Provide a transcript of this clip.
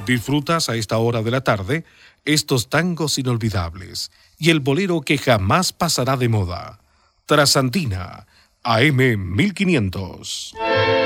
Disfrutas a esta hora de la tarde estos tangos inolvidables y el bolero que jamás pasará de moda. Trasandina, AM 1500.